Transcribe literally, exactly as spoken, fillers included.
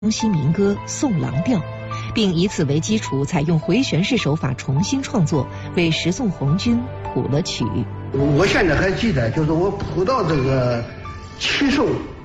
江西民歌《送郎调》，并以此为基础，采用回旋式手法重新创作，为十送红军谱了曲。 我现在还记得，就是我谱到这个七送